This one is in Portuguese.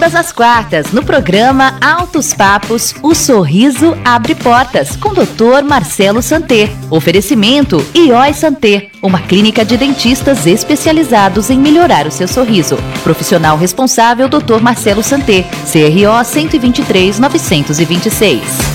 Todas as quartas, no programa Altos Papos, o sorriso abre portas, com Dr. Marcelo Santé. Oferecimento IOI Santé, uma clínica de dentistas especializados em melhorar o seu sorriso. Profissional responsável, Dr. Marcelo Santé, CRO 123-926.